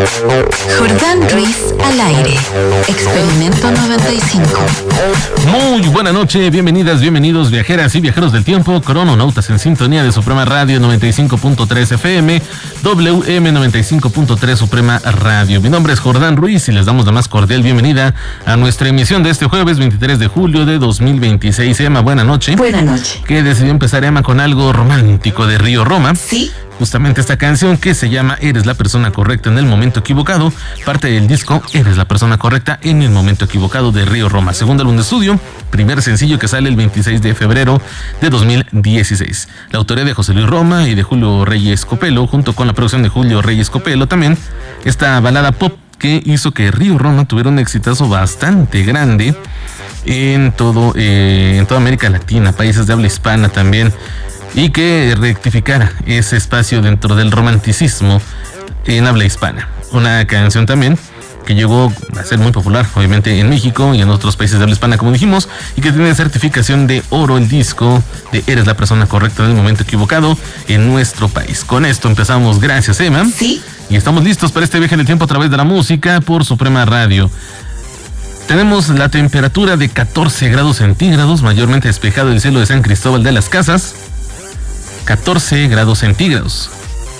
Jordán Ruiz al aire. Experimento 95. Muy buena noche, bienvenidas, bienvenidos, viajeras y viajeros del tiempo, crononautas en sintonía de Suprema Radio 95.3 FM, WM 95.3 Suprema Radio. Mi nombre es Jordán Ruiz y les damos la más cordial bienvenida a nuestra emisión de este jueves 23 de julio de 2026. Emma, buena noche. Buena noche. Que decidió empezar, Emma, con algo romántico de Río Roma. Sí. Justamente esta canción que se llama Eres la persona correcta en el momento equivocado, parte del disco Eres la persona correcta en el momento equivocado de Río Roma, segundo álbum de estudio, primer sencillo que sale el 26 de febrero de 2016. La autoría de José Luis Roma y de Julio Reyes Copelo, junto con la producción de Julio Reyes Copelo también, esta balada pop que hizo que Río Roma tuviera un exitazo bastante grande en toda América Latina, países de habla hispana también, y que rectificara ese espacio dentro del romanticismo en habla hispana. Una canción también que llegó a ser muy popular, obviamente, en México y en otros países de habla hispana, como dijimos, y que tiene certificación de oro el disco de Eres la persona correcta en el momento equivocado en nuestro país. Con esto empezamos, gracias, Emma. Sí. Y estamos listos para este viaje en el tiempo a través de la música por Suprema Radio. Tenemos la temperatura de 14 grados centígrados, mayormente despejado el cielo de San Cristóbal de las Casas. 14 grados centígrados.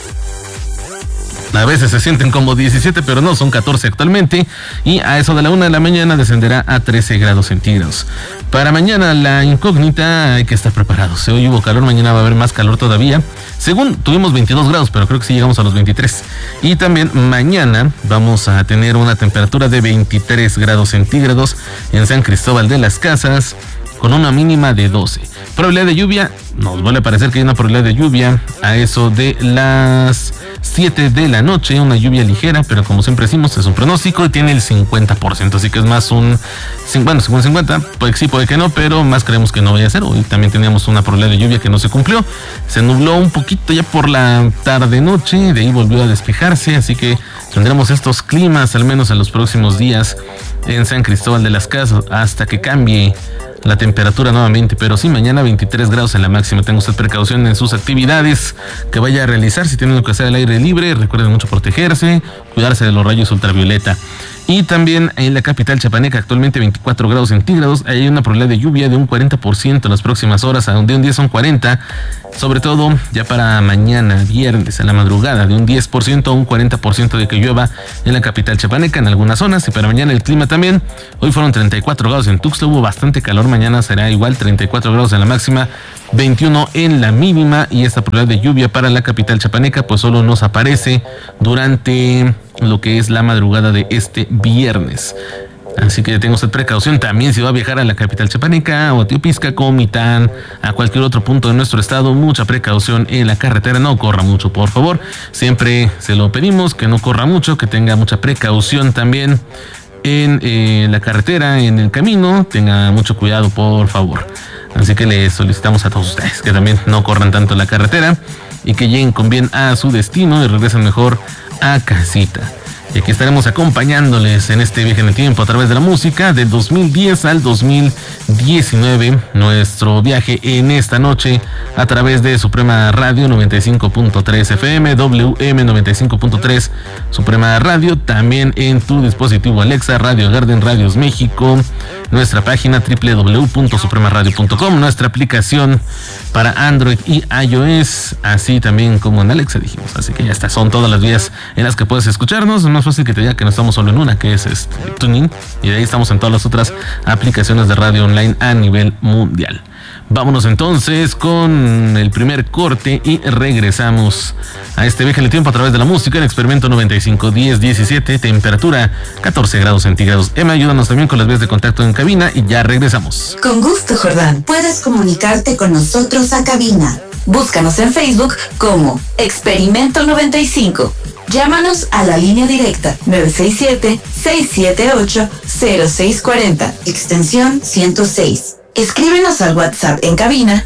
A veces se sienten como 17, pero no, son 14 actualmente. Y a eso de la 1 de la mañana descenderá a 13 grados centígrados. Para mañana la incógnita, hay que estar preparados. Hoy hubo calor, mañana va a haber más calor todavía. Según tuvimos 22 grados, pero creo que sí llegamos a los 23. Y también mañana vamos a tener una temperatura de 23 grados centígrados en San Cristóbal de las Casas, con una mínima de 12. Probabilidad de lluvia, nos vuelve a parecer que hay una probabilidad de lluvia a eso de las 7 de la noche, una lluvia ligera, pero como siempre decimos, es un pronóstico y tiene el 50%, así que es más un, bueno, según 50, pues sí, puede que no, pero más creemos que no vaya a ser. Hoy también teníamos una probabilidad de lluvia que no se cumplió, se nubló un poquito ya por la tarde-noche, de ahí volvió a despejarse, así que tendremos estos climas al menos en los próximos días en San Cristóbal de las Casas, hasta que cambie la temperatura nuevamente, pero sí, mañana 23 grados en la máxima. Tenga usted precaución en sus actividades que vaya a realizar. Si tienen que hacer al aire libre, recuerden mucho protegerse, cuidarse de los rayos ultravioleta. Y también en la capital chiapaneca, actualmente 24 grados centígrados, hay una probabilidad de lluvia de un 40% en las próximas horas, de un día son 40, sobre todo ya para mañana, viernes, a la madrugada, de un 10% a un 40% de que llueva en la capital chiapaneca, en algunas zonas, y para mañana el clima también. Hoy fueron 34 grados en Tuxtla, hubo bastante calor, mañana será igual, 34 grados en la máxima, 21 en la mínima, y esta probabilidad de lluvia para la capital chiapaneca pues solo nos aparece durante lo que es la madrugada de este viernes. Así que tenga usted precaución también si va a viajar a la capital chiapaneca o a Teopisca, Comitán, a cualquier otro punto de nuestro estado. Mucha precaución en la carretera, no corra mucho, por favor. Siempre se lo pedimos, que no corra mucho, que tenga mucha precaución también en la carretera, en el camino. Tenga mucho cuidado, por favor. Así que le solicitamos a todos ustedes que también no corran tanto en la carretera y que lleguen con bien a su destino y regresen mejor a casita. Y aquí estaremos acompañándoles en este viaje en el tiempo a través de la música del 2010 al 2019. Nuestro viaje en esta noche a través de Suprema Radio 95.3 FM, WM 95.3 Suprema Radio, también en tu dispositivo Alexa, Radio Garden, Radios México, nuestra página www.supremaradio.com, nuestra aplicación para Android y iOS, así también como en Alexa dijimos. Así que ya está, son todas las vías en las que puedes escucharnos. Es más fácil que te diga que no estamos solo en una, que es TuneIn, y de ahí estamos en todas las otras aplicaciones de radio online a nivel mundial. Vámonos entonces con el primer corte y regresamos a este viaje en el tiempo a través de la música en Experimento 95, 10-17, temperatura 14 grados centígrados. Emma, ayúdanos también con las vías de contacto en cabina y ya regresamos. Con gusto, Jordán. Puedes comunicarte con nosotros a cabina. Búscanos en Facebook como Experimento 95. Llámanos a la línea directa 967-678-0640, extensión 106. Escríbenos al WhatsApp en cabina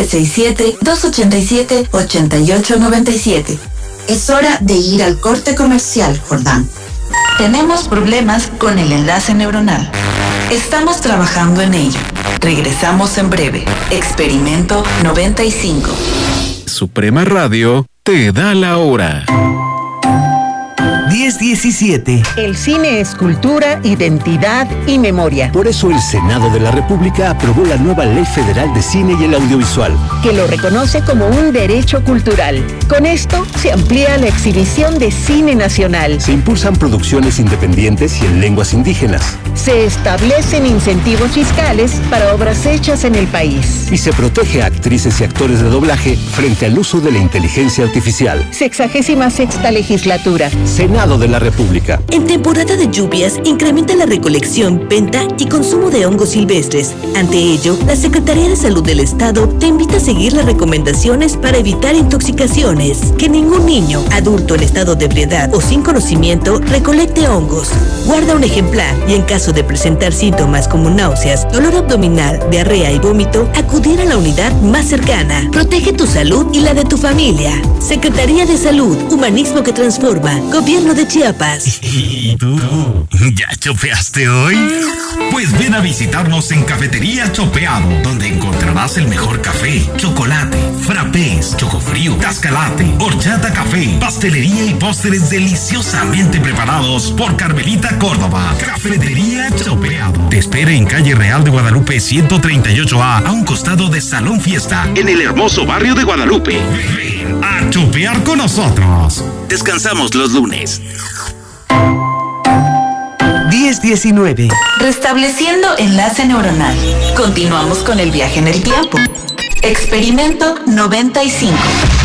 967-287-8897. Es hora de ir al corte comercial, Jordán. Tenemos problemas con el enlace neuronal. Estamos trabajando en ello. Regresamos en breve. Experimento 95. Suprema Radio te da la hora. 1017. El cine es cultura, identidad y memoria. Por eso el Senado de la República aprobó la nueva Ley Federal de Cine y el Audiovisual, que lo reconoce como un derecho cultural. Con esto se amplía la exhibición de cine nacional. Se impulsan producciones independientes y en lenguas indígenas. Se establecen incentivos fiscales para obras hechas en el país. Y se protege a actrices y actores de doblaje frente al uso de la inteligencia artificial. 66ª legislatura. Senado de la República. En temporada de lluvias, incrementa la recolección, venta y consumo de hongos silvestres. Ante ello, la Secretaría de Salud del Estado te invita a seguir las recomendaciones para evitar intoxicaciones. Que ningún niño, adulto en estado de ebriedad o sin conocimiento recolecte hongos. Guarda un ejemplar y en caso de presentar síntomas como náuseas, dolor abdominal, diarrea y vómito, acudir a la unidad más cercana. Protege tu salud y la de tu familia. Secretaría de Salud, Humanismo que Transforma, Gobierno de Chiapas. ¿Y tú? ¿Ya chopeaste hoy? Pues ven a visitarnos en Cafetería Chopeado, donde encontrarás el mejor café, chocolate, frappés, chocofrío, cascalate, horchata café, pastelería y postres deliciosamente preparados por Carmelita Córdoba. Cafetería Chopeado. Te espera en calle Real de Guadalupe 138A, a un costado de Salón Fiesta, en el hermoso barrio de Guadalupe. Ven a chopear con nosotros. Descansamos los lunes. 1019. Restableciendo enlace neuronal. Continuamos con el viaje en el tiempo. Experimento 95.